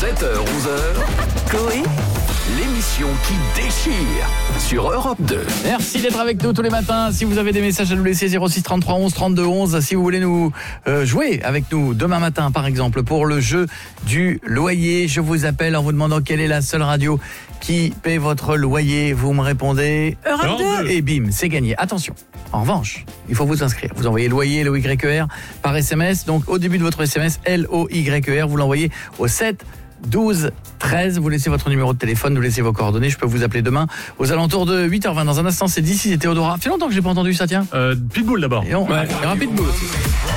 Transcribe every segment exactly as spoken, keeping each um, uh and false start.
sept heures onze heures, Coé, l'émission qui déchire sur Europe deux. Merci d'être avec nous tous les matins. Si vous avez des messages à nous laisser, zéro six trente-trois onze trente-deux onze. Si vous voulez nous euh, jouer avec nous demain matin, par exemple, pour le jeu du loyer, je vous appelle en vous demandant quelle est la seule radio qui paie votre loyer. Vous me répondez Europe deux. Et bim, c'est gagné. Attention, en revanche, il faut vous inscrire. Vous envoyez loyer, L O Y E R, par S M S. Donc au début de votre S M S, L O Y E R, vous l'envoyez au sept douze treize, vous laissez votre numéro de téléphone, vous laissez vos coordonnées, je peux vous appeler demain aux alentours de huit heures vingt. Dans un instant, c'est d'ici, c'est Théodora. Ça fait longtemps que j'ai pas entendu ça, tiens. Euh, Pitbull d'abord. Et on, ouais. Il y aura Pitbull aussi.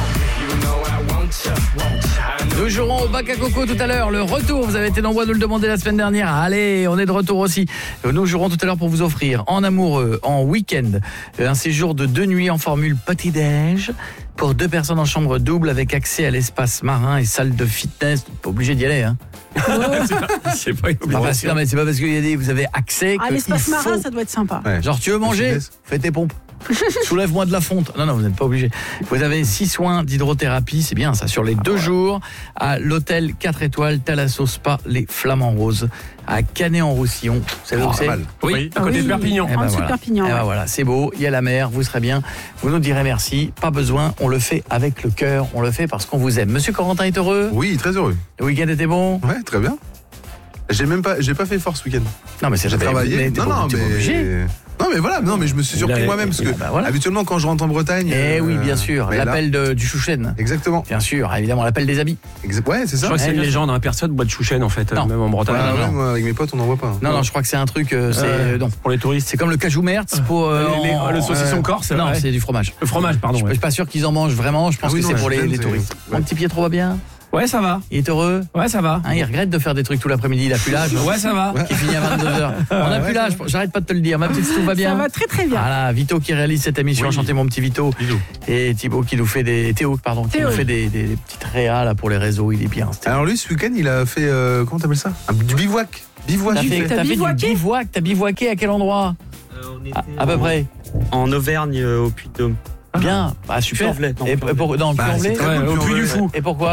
Nous jouerons au bac à coco tout à l'heure, le retour, vous avez été nombreux à nous le demander la semaine dernière. Allez, on est de retour aussi. Nous jouerons tout à l'heure pour vous offrir en amoureux, en week-end, un séjour de deux nuits en formule petit-déj pour deux personnes en chambre double avec accès à l'espace marin et salle de fitness. Pas obligé d'y aller, hein. c'est pas, c'est pas une non, parce, non, mais c'est pas parce qu'il y a des, vous avez accès. Ah, que l'espace marin, faut... ça doit être sympa. Ouais. Genre, tu veux manger ? Fais tes pompes. Soulève-moi de la fonte. Non, non, vous n'êtes pas obligé. Vous avez six soins d'hydrothérapie, c'est bien ça, sur les deux ah, ouais. jours, à l'hôtel quatre étoiles Thalasso Spa, les Flamands Roses, à Canet-en-Roussillon. Vous savez oh, où c'est ? Oui, oui, à côté oui. de Perpignan. Eh ben en dessous voilà. de Perpignan. Eh ben ouais. voilà, c'est beau, il y a la mer, vous serez bien. Vous nous direz merci, pas besoin, on le fait avec le cœur, on le fait parce qu'on vous aime. Monsieur Corentin est heureux ? Oui, très heureux. Le week-end était bon ? Ouais, très bien. J'ai même pas, j'ai pas fait fort ce week-end. Non, mais c'est j'ai travaillé. Non, non, mais... obligé. Non mais voilà, non mais je me suis surpris moi-même parce que bah voilà. habituellement quand je rentre en Bretagne, eh euh, oui bien sûr, l'appel là... de, du Chouchen. Exactement. Bien sûr, évidemment l'appel des habits. Exact. Ouais, c'est ça. Je crois que c'est une légende, hein. Personne boit de Chouchen en fait, non. Même en Bretagne. Ouais, non, ouais, non. Moi avec mes potes on n'en voit pas. Non non, je crois que c'est un truc euh, c'est euh, non pour les touristes. C'est comme le cajou mertz pour euh, les, les, en, le saucisson euh, corse. Non, ouais. c'est du fromage. Le fromage, pardon. Je ouais. suis pas sûr qu'ils en mangent vraiment, je pense ah oui, que non, c'est pour les, les touristes. Ouais. Mon petit Pietro va bien ? Ouais, ça va. Il est heureux ? Ouais, ça va. Hein, il regrette de faire des trucs tout l'après-midi, il a plus l'âge. Ouais, ça va. Qui finit à vingt-deux heures. On a plus l'âge, j'arrête pas de te le dire. Ma petite tout va bien. Ça va très très bien. Voilà, Vito qui réalise cette émission, oui. Enchantez mon petit Vito. Bisous. Et Thibaut qui nous fait des Théo pardon, qui Théo. nous fait des, des, des petites réas là pour les réseaux, il est bien. Alors lui ce week-end, il a fait euh, comment t'appelles ça ? Un, Du bivouac. Bivouac. T'as fait, t'as t'as fait bivouaqué du bivouac, t'as bivouaqué à quel endroit ? euh, on à, à peu en, près. En Auvergne euh, au Puy-de-Dôme. Bien, bah super. Puy-en-Velay, non, Et, et pour, dans le bah, Puy-en-Velay ouais, au Puy du Fou. Et pourquoi ?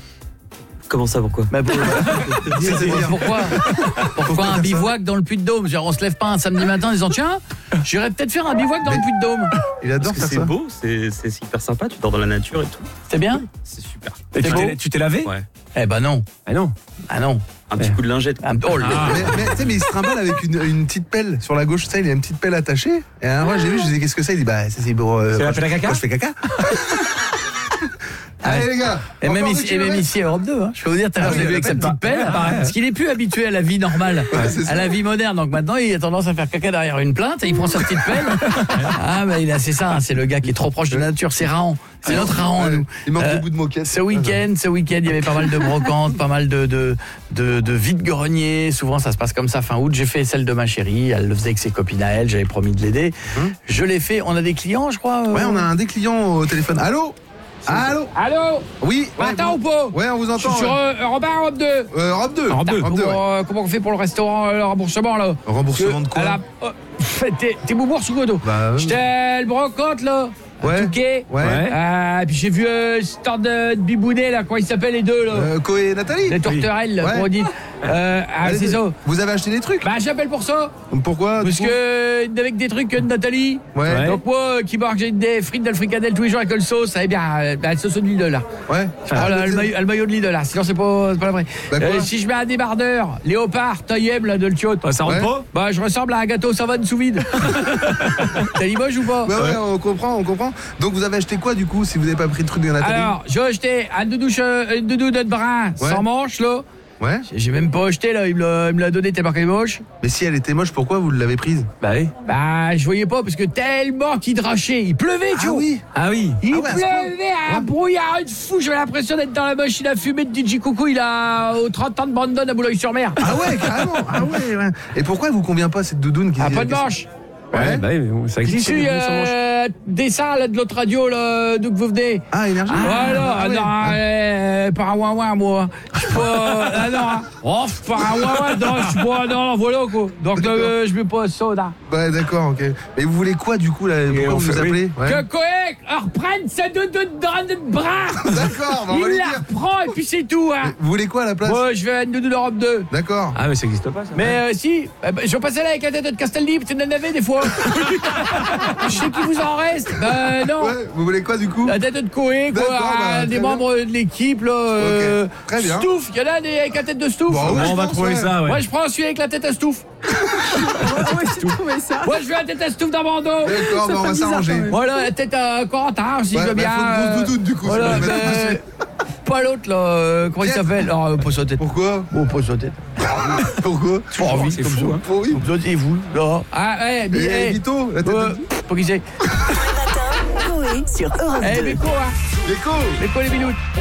Comment ça, pourquoi bah, pour, Pourquoi Pourquoi un bivouac dans le Puy-de-Dôme ? Genre on se lève pas un samedi matin en disant tiens, j'irais peut-être faire un bivouac dans Mais... le Puy-de-Dôme. Il adore Parce que faire c'est ça. beau, c'est, c'est hyper sympa, tu dors dans la nature et tout. C'est bien ? C'est super. Et tu, t'es, tu t'es lavé ? Ouais. Eh ben non. Ah non. Ah non. Un petit ouais. coup de lingette. Un... Oh, ah. Mais, mais tu sais, mais il se trimballe avec une, une petite pelle sur la gauche, ça, il a une petite pelle attachée. Et un mois, j'ai vu, je disais qu'est-ce que c'est ? Il dit bah ça c'est pour. Euh, c'est la pelle à caca ? Quand je fais caca. Allez ouais. les gars. Et même ici, et même ici à Europe deux, hein. Je peux vous dire, tout à l'heure, je l'ai vu avec sa petite pelle, parce qu'il est plus habitué à la vie normale, ouais, à la vie moderne. Donc maintenant, il a tendance à faire caca derrière une plainte et il prend sa petite pelle. Ah, bah, il a, c'est ça, hein, c'est le gars qui est trop proche de la nature. C'est Raon. C'est notre Raon, à nous. Il manque euh, des bouts de moquette. Ce week-end, ce week-end, il y avait pas mal de brocantes, pas mal de, de, de, de vide-greniers. Souvent, ça se passe comme ça fin août. J'ai fait celle de ma chérie. Elle le faisait avec ses copines à elle. J'avais promis de l'aider. Hum. Je l'ai fait. On a des clients, je crois. Euh... Ouais, on a un des clients au téléphone. Allô? Allô? Allô? Oui. Martin ou pas? Ouais, on vous entend. Je suis sur ouais. euh, Europe un, Europe deux. Euh, Europe deux. Europe deux. Comment, deux, ouais. euh, comment on fait pour le restaurant, le remboursement là? Remboursement de quoi? la, oh, T'es, t'es boubourg sous Godot. Bah, ouais. J'étais le brocante là. Ouais. Touquet. Ouais. ouais. Euh, puis j'ai vu euh, cette histoire de, de bibounet là, comment ils s'appellent les deux là? Euh, Co et Nathalie. Les tourterelles, là, Ouais. comment on dit. Euh, ah, Allez, c'est ça. Vous avez acheté des trucs? Bah j'appelle pour ça. Pourquoi? Parce que avec des trucs de Nathalie. Ouais. Donc moi qui marque j'ai des frites de fricadelle tous les jours avec le sauce, ça est bien, euh, la sauce de Lidl là. Ouais. Ah, le, le, maillot, le maillot de Lidl là, sinon c'est pas, c'est pas la vraie. Bah, euh, si je mets un débardeur, léopard, taillem là de le Tiote. Ah, ça rentre ouais. pas? Bah je ressemble à un gâteau savane sous vide. T'as l'image ou pas? Ouais, ouais, on comprend, on comprend. Donc vous avez acheté quoi du coup si vous n'avez pas pris de truc de Nathalie? Alors, j'ai acheté un doudou, une doudou de brun Ouais. sans manche là. Ouais. J'ai même pas acheté là, il me l'a, il me l'a donné tellement qu'elle est moche. Mais si elle était moche, pourquoi vous l'avez prise? Bah oui. Bah je voyais pas parce que tellement qu'il drachait, il pleuvait tu Ah vois. oui. Ah oui. Il Ah ouais, à ce pleuvait, un brouillard de fou, j'avais l'impression d'être dans la machine à fumer de D J Coucou, il a aux trente ans de Brandon à Boulogne-sur-Mer. Ah ouais, carrément. Ah ouais, ouais. Et pourquoi elle vous convient pas cette doudoune qui Ah, pas de manche. Ouais, bah oui, mais bon, ça J'y existe. suis ça mange. euh, des salles de l'autre radio, là, d'où que vous venez. Ah, énergie. Voilà, Ah, ouais. non, euh, pas un ouin-ouin, moi. Je suis pas. Ah non, hein. Oh, pas un ouin-ouin, non, je suis pas. Non, non, voilà, quoi. Donc, euh, je mets pas ça, là. Ouais, d'accord, ok. Mais vous voulez quoi, du coup, là? Pourquoi on vous fait- vous appelez? Ouais. Que Coé reprenne sa doudou de bras. D'accord, bah, on va Il lui la dire. reprend et puis c'est tout, hein. Vous voulez quoi à la place? Moi, je vais à une doudou d'Europe deux. D'accord. Ah, mais ça existe pas, ça. Mais euh, si, euh, bah, je vais passer là avec la tête de Castelnip, c'est de la navet des fois. Je sais qu'il vous en reste. Euh, non. Ouais, vous voulez quoi, du coup? La tête de Coé, quoi, D'accord, bah, euh, très des bien. membres de l'équipe, là. Euh, Ok, très bien. Stouff, il y en a des avec la tête de Stouff. Bon, ouais, on je va pense, trouver ouais. ça, ouais. Moi, je prends celui avec la tête à Stouff. Moi, je veux la tête à Stouff dans mon dos. D'accord, bah, on va s'arranger. Voilà, la tête à Corentin, si Ouais, je veux bah, bien. faut une grosse euh, doudoune, du coup, Voilà, si on va mettre mais- dessus. pas l'autre, là. euh, comment il Pierre. s'appelle? Alors, euh, pas sa tête. Pourquoi? Oh, pas sa tête. Pourquoi? Pas envie, c'est comme fou, ça. hein. Pour oui. Comme ça, et vous, là. Ah, ouais, mais. Et eh, Vito, la tête euh, de... Pas qui c'est. Coé sur Europe Eh, deux. mais quoi, hein? Déco. Mais quoi, les minutes?